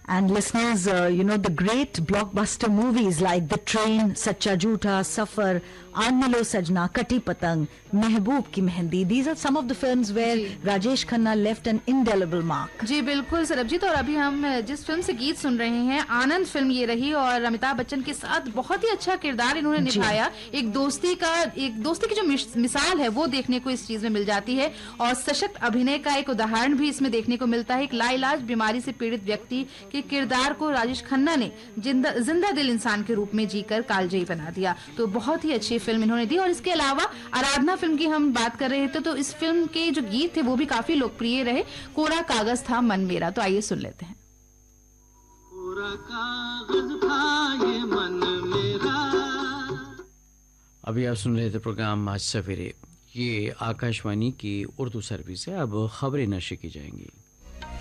And listeners, the great blockbuster movies like The Train, Sacha Jhootha, Safar, Aan Milo Sajna, Kati Patang, Mehboob Ki Mehendi. These are some of the films where Rajesh Khanna left an indelible mark. जी बिल्कुल सरबजीत, और अभी हम जिस film से गीत सुन रहे हैं आनंद film ये रही, और अमिताभ बच्चन के साथ बहुत ही अच्छा किरदार इन्होंने निभाया। एक दोस्ती की जो मिसाल है वो देखने को इस चीज में मिल जाती है, और सशक्त अभिनय का एक उदाहरण भी इसमें देखने को मिलता है। एक लाइलाज बीमारी से पीड़ित व्यक्ति के किरदार को राजेश खन्ना ने जिंदा दिल इंसान के रूप में जीकर कालजयी बना दिया। तो बहुत ही अच्छी फिल्म इन्होंने दी। और इसके अलावा आराधना फिल्म की हम बात कर रहे थे, तो इस फिल्म के जो गीत थे वो भी काफी लोकप्रिय रहे। कोरा कागज था मन मेरा, तो आइए सुन लेते हैं। कोरा कागज था ये मन मेरा। अभी आप सुन रहे थे प्रोग्राम आज सवेरे। ये आकाशवाणी की उर्दू सर्विस है। अब खबरें नशर की जाएंगी।